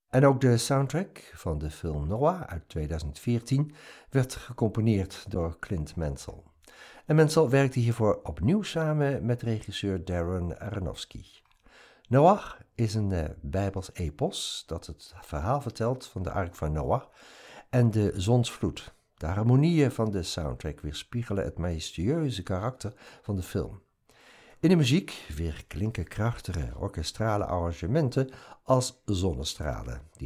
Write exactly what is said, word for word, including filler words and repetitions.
En ook de soundtrack van de film Noah uit tweeduizend veertien werd gecomponeerd door Clint Mansell. En Mansell werkte hiervoor opnieuw samen met regisseur Darren Aronofsky. Noach is een uh, Bijbels epos dat het verhaal vertelt van de ark van Noach en de zonsvloed. De harmonieën van de soundtrack weerspiegelen het majestueuze karakter van de film. In de muziek weer klinken krachtige orkestrale arrangementen als zonnestralen, die